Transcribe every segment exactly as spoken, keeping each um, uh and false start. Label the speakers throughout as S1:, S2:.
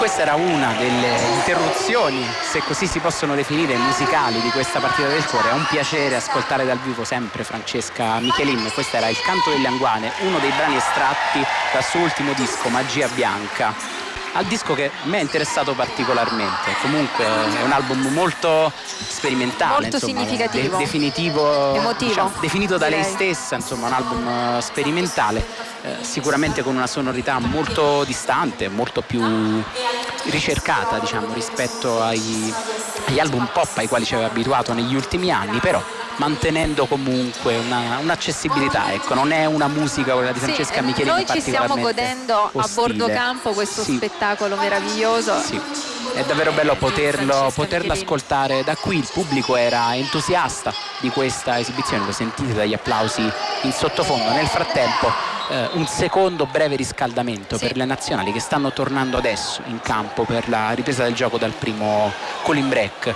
S1: questa era una delle interruzioni, se così si possono definire, musicali di questa partita del cuore. È un piacere ascoltare dal vivo sempre Francesca Michelin. Questo era Il canto delle anguane, uno dei brani estratti dal suo ultimo disco Magia Bianca, al disco che mi è interessato particolarmente. Comunque è un album molto sperimentale,
S2: molto
S1: insomma,
S2: significativo,
S1: de- definitivo,
S2: emotivo,
S1: diciamo, definito da
S2: direi.
S1: lei stessa, insomma un album uh, sperimentale, eh, sicuramente con una sonorità molto distante, molto più ricercata, diciamo, rispetto ai, agli album pop ai quali ci aveva abituato negli ultimi anni, però mantenendo comunque una, un'accessibilità. Ecco, non è una musica, quella di Francesca
S2: sì,
S1: Michelin,
S2: noi ci stiamo godendo
S1: ostile.
S2: A bordo campo questo
S1: sì.
S2: spettacolo meraviglioso.
S1: Sì. È davvero bello poterlo, poterlo ascoltare da qui. Il pubblico era entusiasta di questa esibizione, lo sentite dagli applausi in sottofondo. Nel frattempo eh, un secondo breve riscaldamento sì. per le nazionali che stanno tornando adesso in campo per la ripresa del gioco dal primo cooling break.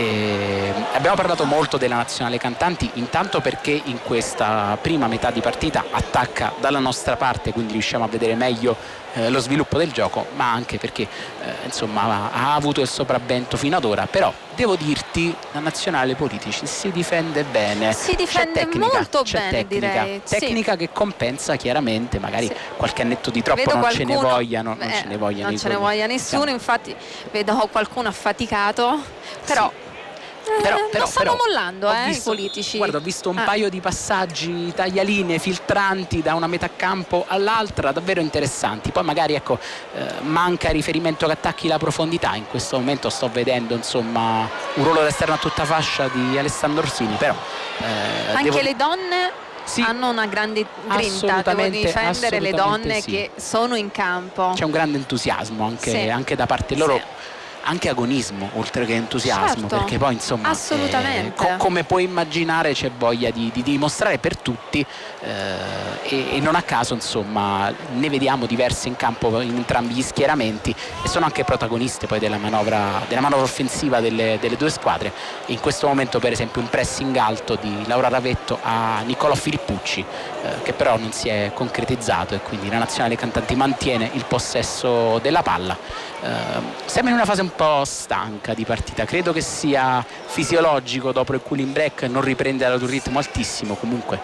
S1: E abbiamo parlato molto della nazionale cantanti, intanto perché in questa prima metà di partita attacca dalla nostra parte, quindi riusciamo a vedere meglio eh, lo sviluppo del gioco, ma anche perché eh, insomma ha avuto il sopravvento fino ad ora. Però devo dirti, la nazionale politici si difende bene,
S2: si difende
S1: c'è tecnica,
S2: molto
S1: c'è
S2: bene,
S1: tecnica,
S2: direi
S1: tecnica
S2: sì.
S1: che compensa chiaramente magari
S2: sì.
S1: qualche annetto di troppo.
S2: Vedo
S1: non
S2: qualcuno,
S1: ce ne vogliano
S2: beh,
S1: non ce ne voglia,
S2: non ce ne voglia nessuno,
S1: siamo...
S2: infatti vedo qualcuno affaticato, però
S1: sì. Però, però,
S2: non stanno
S1: però,
S2: mollando eh,
S1: visto,
S2: i politici.
S1: Guarda, ho visto un
S2: ah.
S1: paio di passaggi taglialine, filtranti da una metà campo all'altra, davvero interessanti. Poi magari ecco eh, manca riferimento che attacchi la profondità. In questo momento sto vedendo insomma un ruolo d'esterno a tutta fascia di Alessandro Orsini, però eh,
S2: anche
S1: devo...
S2: le donne sì, hanno una grande grinta, devono difendere le donne
S1: sì.
S2: che sono in campo.
S1: C'è un grande entusiasmo anche,
S2: sì.
S1: anche da parte loro.
S2: Sì.
S1: Anche agonismo oltre che entusiasmo,
S2: certo,
S1: perché poi insomma
S2: assolutamente.
S1: Eh, co- come puoi immaginare c'è voglia di, di dimostrare per tutti eh, e, e non a caso insomma ne vediamo diverse in campo in entrambi gli schieramenti e sono anche protagoniste poi della manovra, della manovra offensiva delle, delle due squadre. In questo momento per esempio un pressing alto di Laura Ravetto a Niccolò Filippucci eh, che però non si è concretizzato e quindi la nazionale cantanti mantiene il possesso della palla. Eh, sembra in una fase un po' stanca di partita, credo che sia fisiologico dopo il cooling break non riprendere ad un ritmo altissimo. Comunque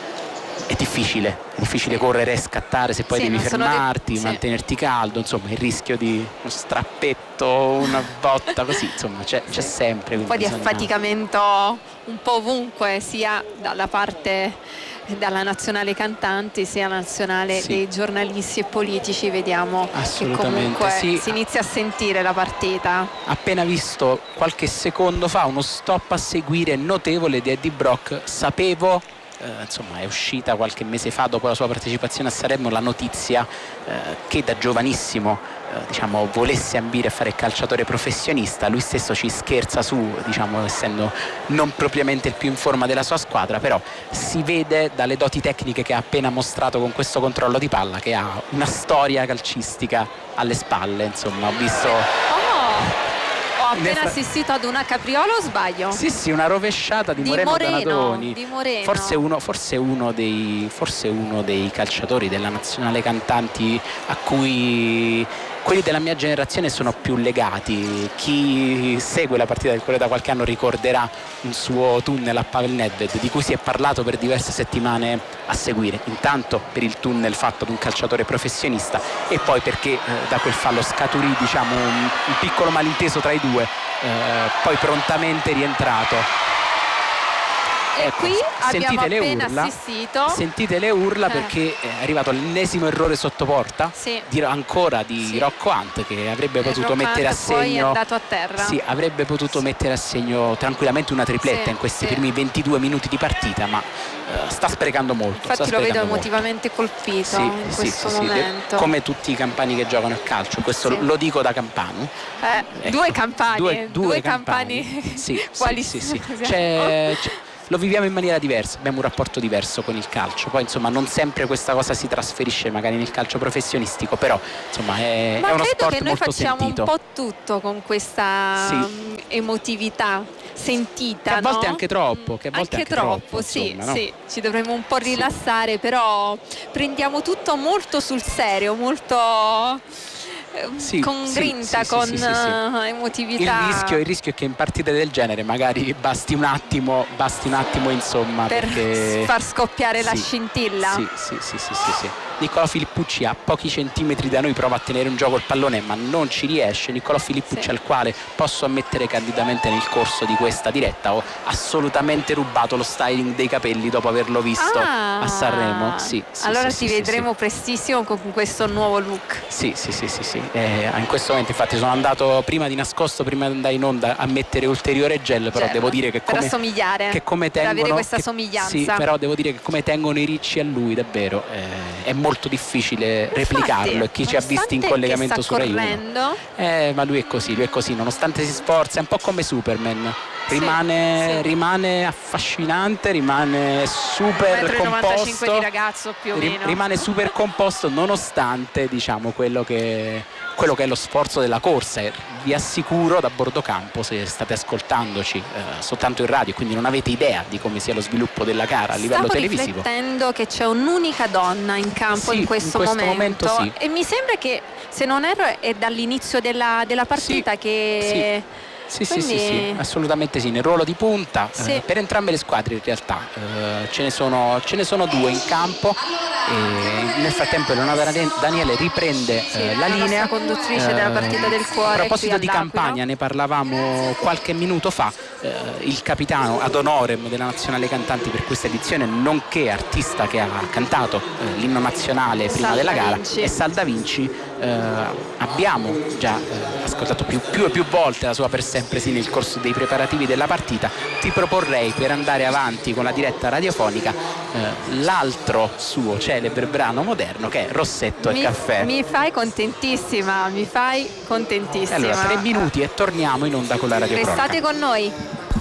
S1: è difficile, è difficile correre e scattare se poi
S2: sì,
S1: devi fermarti,
S2: dei... sì.
S1: mantenerti caldo, insomma il rischio di uno strappetto, una botta così, insomma c'è, c'è sempre
S2: un po' di
S1: bisogna...
S2: affaticamento un po' ovunque, sia dalla parte dalla nazionale cantanti sia la nazionale sì. dei giornalisti e politici. Vediamo che comunque
S1: sì.
S2: si inizia a sentire la partita.
S1: Appena visto qualche secondo fa uno stop a seguire notevole di Eddie Brock. Sapevo eh, insomma è uscita qualche mese fa dopo la sua partecipazione a Sanremo la notizia eh, che da giovanissimo eh, diciamo volesse ambire a fare il calciatore professionista. Lui stesso ci scherza su, diciamo, essendo non propriamente il più in forma della sua squadra, però si vede dalle doti tecniche che ha appena mostrato con questo controllo di palla che ha una storia calcistica alle spalle. Insomma ho visto
S2: oh. Ho appena
S1: fra...
S2: assistito ad una capriola o sbaglio?
S1: Sì, sì, una rovesciata di,
S2: di
S1: Moreno,
S2: Moreno
S1: Donadoni.
S2: Di Moreno.
S1: Forse uno, forse uno dei forse uno dei calciatori della nazionale cantanti a cui quelli della mia generazione sono più legati. Chi segue la partita del Cuore da qualche anno ricorderà un suo tunnel a Pavel Nedved di cui si è parlato per diverse settimane a seguire. Intanto per il tunnel fatto ad un calciatore professionista e poi perché eh, da quel fallo scaturì, diciamo, un, un piccolo malinteso tra i due, eh, poi prontamente rientrato.
S2: E
S1: ecco,
S2: qui abbiamo
S1: sentite le
S2: appena
S1: urla,
S2: assistito.
S1: Sentite le urla
S2: eh.
S1: perché è arrivato l'ennesimo errore sotto porta
S2: sì.
S1: di, ancora di
S2: sì.
S1: Rocco Hunt che avrebbe
S2: e
S1: potuto
S2: Rocco
S1: mettere
S2: Hunt
S1: a segno
S2: poi è andato a terra.
S1: Sì, avrebbe potuto sì. mettere a segno tranquillamente una tripletta
S2: sì.
S1: in questi
S2: sì.
S1: primi ventidue minuti di partita, ma uh, sta sprecando molto.
S2: Infatti
S1: sta
S2: lo vedo
S1: molto.
S2: emotivamente colpito
S1: sì,
S2: in
S1: sì,
S2: questo
S1: sì,
S2: momento.
S1: Sì, come tutti i campani che giocano a calcio, questo
S2: sì.
S1: lo dico da campano.
S2: Eh,
S1: ecco.
S2: Due campani,
S1: due, due,
S2: due
S1: campani.
S2: campani.
S1: Sì,
S2: Quali
S1: sì, sì, sì.
S2: C'è,
S1: c'è lo viviamo in maniera diversa, abbiamo un rapporto diverso con il calcio, poi insomma non sempre questa cosa si trasferisce magari nel calcio professionistico, però insomma è,
S2: Ma
S1: è uno sport
S2: che noi
S1: molto
S2: facciamo
S1: sentito.
S2: un po' tutto con questa
S1: sì.
S2: emotività sentita,
S1: che a volte
S2: no?
S1: anche troppo, che a volte
S2: anche,
S1: anche
S2: troppo,
S1: troppo
S2: sì,
S1: insomma, no?
S2: sì, ci dovremmo un po' rilassare, sì. Però prendiamo tutto molto sul serio, molto sì, con sì, grinta, sì, con sì, sì, sì. emotività.
S1: Il rischio, il rischio è che in partite del genere magari basti un attimo, basti un attimo insomma
S2: per
S1: perché...
S2: far scoppiare
S1: sì,
S2: la scintilla.
S1: Sì, sì, sì, sì, sì, sì. Nicolò Filippucci a pochi centimetri da noi prova a tenere un gioco il pallone ma non ci riesce. Nicolò Filippucci sì. al quale posso ammettere candidamente nel corso di questa diretta ho assolutamente rubato lo styling dei capelli dopo averlo visto
S2: ah,
S1: a Sanremo. Sì, sì,
S2: allora
S1: sì,
S2: ti
S1: sì,
S2: vedremo
S1: sì.
S2: prestissimo con questo nuovo look.
S1: Sì, sì, sì, sì, sì. Eh, in questo momento infatti sono andato prima di nascosto, prima di andare in onda a mettere ulteriore gel, però gel, devo dire che come,
S2: per assomigliare,
S1: che come tengono,
S2: per avere questa
S1: che,
S2: somiglianza.
S1: Sì, però devo dire che come tengono i ricci a lui davvero eh, è molto difficile replicarlo. Infatti, e chi ci ha visti in collegamento su Rai uno eh, ma lui è così, lui è così, nonostante si sforza, è un po' come Superman. Rimane, sì, sì. rimane affascinante, rimane super composto
S2: di ragazzo più o meno.
S1: Rimane super composto nonostante diciamo quello che, quello che è lo sforzo della corsa. Vi assicuro da bordo campo, se state ascoltandoci eh, soltanto in radio e quindi non avete idea di come sia lo sviluppo della gara a livello
S2: Stavo
S1: televisivo,
S2: riflettendo che c'è un'unica donna in campo
S1: sì,
S2: in questo,
S1: in questo
S2: momento,
S1: momento sì.
S2: E mi sembra che, se non erro, è dall'inizio della, della partita
S1: sì,
S2: che...
S1: Sì. Sì, Quindi... sì, sì, sì, assolutamente sì, nel ruolo di punta
S2: sì.
S1: eh, per entrambe le squadre in realtà eh, ce, ne sono, ce ne sono due in campo e nel frattempo Eleonora Daniele riprende
S2: sì,
S1: eh, la linea,
S2: la conduttrice eh, della partita del cuore.
S1: A proposito di campagna, ne parlavamo qualche minuto fa, eh, il capitano ad honorem della Nazionale Cantanti per questa edizione, nonché artista che ha cantato eh, l'inno nazionale prima
S2: Salda
S1: della gara
S2: Vinci.
S1: è Salda Vinci. Eh, abbiamo già eh, ascoltato più, più e più volte la sua per sempre sì nel corso dei preparativi della partita. Ti proporrei, per andare avanti con la diretta radiofonica, eh, l'altro suo celebre brano moderno che è Rossetto
S2: mi,
S1: e Caffè.
S2: Mi fai contentissima, mi fai contentissima.
S1: Allora tre minuti e torniamo in onda con la Radio
S2: Restate
S1: Cronaca.
S2: con noi.